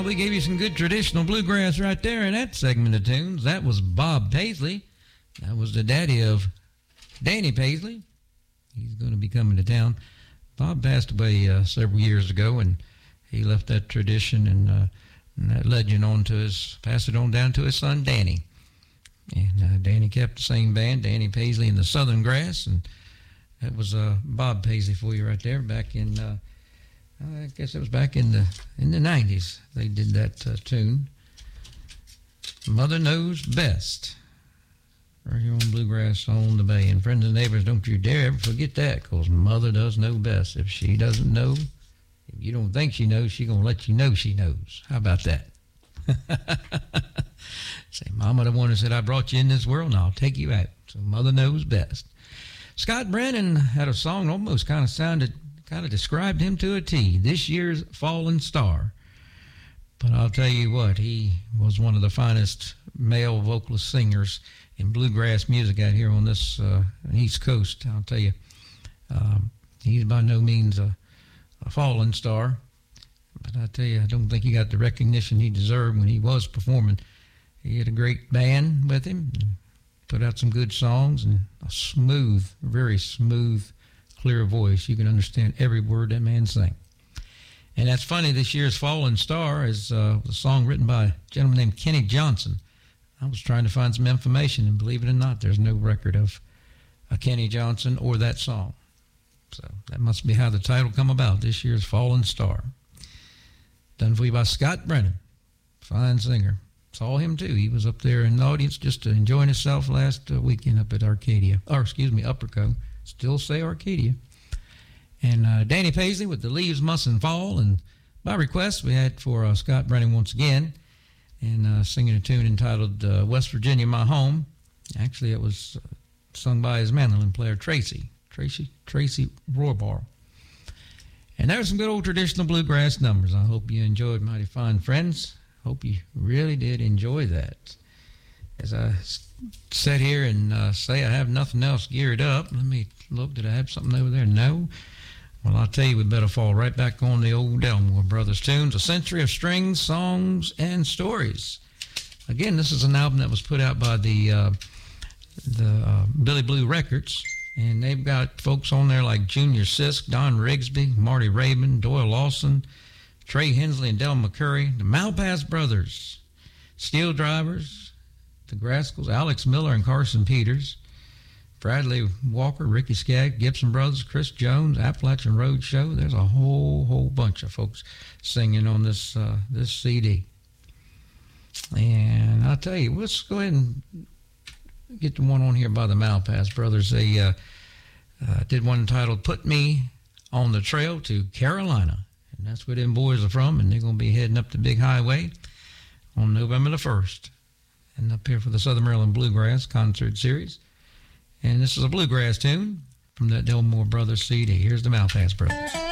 We gave you some good traditional bluegrass right there in that segment of tunes. That was Bob Paisley. That was the daddy of Danny Paisley. He's going to be coming to town. Bob passed away several years ago, and he left that tradition and that legend on to passed it on down to his son Danny. And Danny kept the same band, Danny Paisley and the Southern Grass, and that was Bob Paisley for you right there back in. I guess it was back in the 90s they did that tune. Mother Knows Best. Right here on Bluegrass on the Bay. And friends and neighbors, don't you dare ever forget that, because Mother does know best. If she doesn't know, if you don't think she knows, she's going to let you know she knows. How about that? Say, Mama the one who said, I brought you in this world and I'll take you out. So Mother knows best. Scott Brennan had a song almost kind of described him to a T. This year's Fallen Star. But I'll tell you what, he was one of the finest male vocalist singers in bluegrass music out here on this East Coast. I'll tell you, he's by no means a fallen star. But I tell you, I don't think he got the recognition he deserved when he was performing. He had a great band with him, put out some good songs, and a smooth, very smooth, clear voice. You can understand every word that man sang. And that's funny, this year's Fallen Star is a song written by a gentleman named Kenny Johnson. I was trying to find some information, and believe it or not, there's no record of a Kenny Johnson or that song. So that must be how the title come about, this year's Fallen Star. Done for you by Scott Brennan, fine singer. Saw him too. He was up there in the audience just enjoying himself last weekend up at Arcadia, Upperco. Still say Arcadia. And Danny Paisley with The Leaves Mustn't Fall. And by request, we had for Scott Brennan once again, and singing a tune entitled West Virginia, My Home. Actually, it was sung by his mandolin player, Tracy Rohrbar. And there were some good old traditional bluegrass numbers. I hope you enjoyed, mighty fine friends. Hope you really did enjoy that. As I sit here and say I have nothing else geared up, let me look. Did I have something over there? No. Well, I'll tell you, we better fall right back on the old Delmore Brothers tunes, A Century of Strings, Songs, and Stories. Again, this is an album that was put out by the Billy Blue Records, and they've got folks on there like Junior Sisk, Don Rigsby, Marty Raybon, Doyle Lawson, Trey Hensley and Del McCurry, the Malpass Brothers, Steel Drivers, the Grascals, Alex Miller and Carson Peters, Bradley Walker, Ricky Skaggs, Gibson Brothers, Chris Jones, Appalachian Road Show. There's a whole bunch of folks singing on this CD. And I'll tell you, let's go ahead and get the one on here by the Malpass Brothers. They did one entitled Put Me on the Trail to Carolina. And that's where them boys are from, and they're going to be heading up the big highway on November the 1st. And up here for the Southern Maryland Bluegrass Concert Series. And this is a bluegrass tune from that Delmore Brothers CD. Here's the Malpass Brothers.